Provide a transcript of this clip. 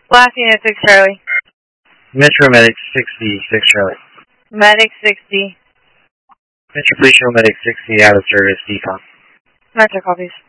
Last unit 6 Charlie. Metro Medic 66 Charlie. Medic 60. Metro Police Medic 60 out of service, decon. Metro copies.